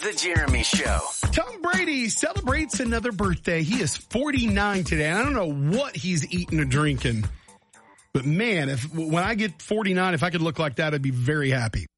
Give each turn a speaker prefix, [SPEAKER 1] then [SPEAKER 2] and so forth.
[SPEAKER 1] The Jeremy Show.
[SPEAKER 2] Tom Brady celebrates another birthday. He is 49 today. I don't know what he's eating or drinking. But man, when I get 49, if I could look like that, I'd be very happy.